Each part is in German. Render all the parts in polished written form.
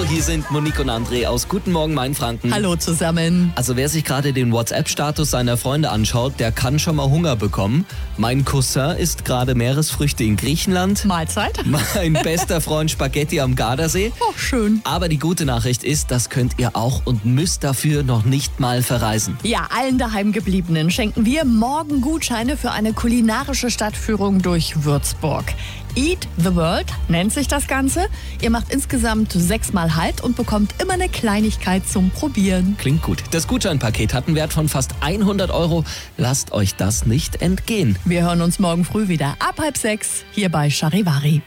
Hier sind Monique und André aus Guten Morgen Mainfranken. Hallo zusammen. Also wer sich gerade den WhatsApp-Status seiner Freunde anschaut, der kann schon mal Hunger bekommen. Mein Cousin isst gerade Meeresfrüchte in Griechenland. Mahlzeit. Mein bester Freund Spaghetti am Gardasee. Oh, schön. Aber die gute Nachricht ist, das könnt ihr auch und müsst dafür noch nicht mal verreisen. Ja, allen Daheimgebliebenen schenken wir morgen Gutscheine für eine kulinarische Stadtführung durch Würzburg. Eat the World nennt sich das Ganze. Ihr macht insgesamt 6-mal Halt und bekommt immer eine Kleinigkeit zum Probieren. Klingt gut. Das Gutscheinpaket hat einen Wert von fast 100 €. Lasst euch das nicht entgehen. Wir hören uns morgen früh wieder ab 5:30 hier bei Charivari.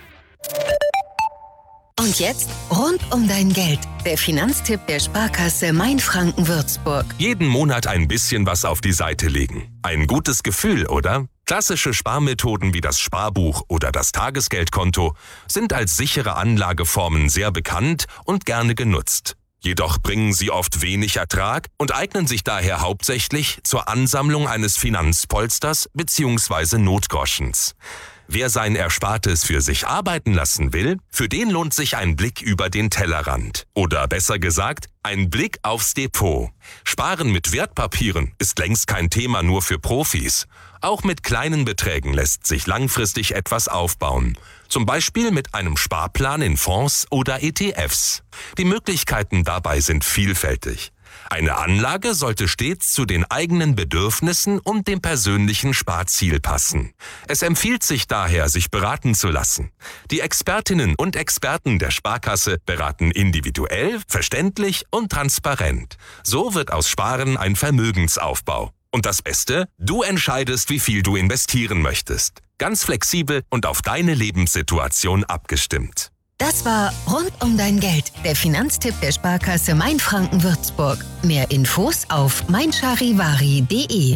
Und jetzt rund um dein Geld. Der Finanztipp der Sparkasse Mainfranken-Würzburg. Jeden Monat ein bisschen was auf die Seite legen. Ein gutes Gefühl, oder? Klassische Sparmethoden wie das Sparbuch oder das Tagesgeldkonto sind als sichere Anlageformen sehr bekannt und gerne genutzt. Jedoch bringen sie oft wenig Ertrag und eignen sich daher hauptsächlich zur Ansammlung eines Finanzpolsters bzw. Notgroschens. Wer sein Erspartes für sich arbeiten lassen will, für den lohnt sich ein Blick über den Tellerrand. Oder besser gesagt, ein Blick aufs Depot. Sparen mit Wertpapieren ist längst kein Thema nur für Profis. Auch mit kleinen Beträgen lässt sich langfristig etwas aufbauen. Zum Beispiel mit einem Sparplan in Fonds oder ETFs. Die Möglichkeiten dabei sind vielfältig. Eine Anlage sollte stets zu den eigenen Bedürfnissen und dem persönlichen Sparziel passen. Es empfiehlt sich daher, sich beraten zu lassen. Die Expertinnen und Experten der Sparkasse beraten individuell, verständlich und transparent. So wird aus Sparen ein Vermögensaufbau. Und das Beste, du entscheidest, wie viel du investieren möchtest. Ganz flexibel und auf deine Lebenssituation abgestimmt. Das war Rund um dein Geld, der Finanztipp der Sparkasse Mainfranken-Würzburg. Mehr Infos auf meincharivari.de.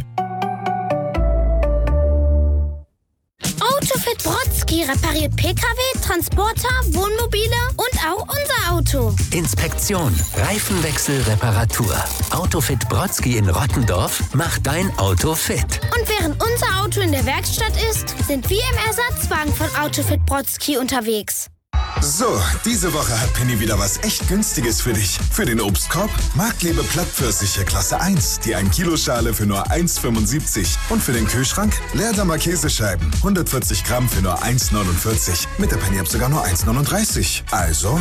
Autofit Brodsky repariert Pkw, Transporter, Wohnmobile und auch unser Auto. Inspektion, Reifenwechsel, Reparatur. Autofit Brodsky in Rottendorf macht dein Auto fit. Und während unser Auto in der Werkstatt ist, sind wir im Ersatzwagen von Autofit Brodsky unterwegs. So, diese Woche hat Penny wieder was echt Günstiges für dich. Für den Obstkorb Marktliebe Plattpfirsiche Klasse 1, die 1-Kilo-Schale für nur 1,75. Und für den Kühlschrank Leerdammer Käsescheiben, 140 Gramm für nur 1,49. Mit der Penny-App sogar nur 1,39. Also